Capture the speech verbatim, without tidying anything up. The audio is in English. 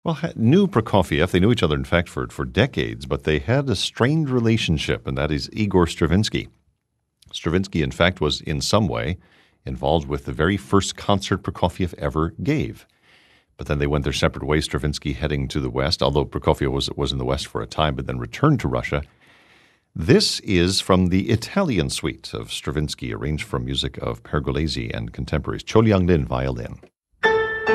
Well, ha- knew Prokofiev. They knew each other, in fact, for, for decades, but they had a strained relationship, and that is Igor Stravinsky. Stravinsky, in fact, was in some way involved with the very first concert Prokofiev ever gave. But then they went their separate ways, Stravinsky heading to the West, although Prokofiev was, was in the West for a time, but then returned to Russia. This is from the Italian suite of Stravinsky, arranged from music of Pergolesi and contemporaries. Cho Liang-lin, violin.